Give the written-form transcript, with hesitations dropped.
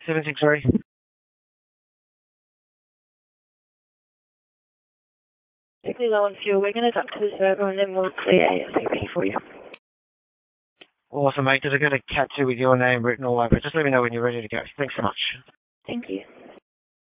763. Particularly low on fuel. We're going to duck to the server and then we'll clear ASAP for you. Awesome, mate. Did I get a Cat 2 with your name written all over it? Just let me know when you're ready to go. Thanks so much. Thank you.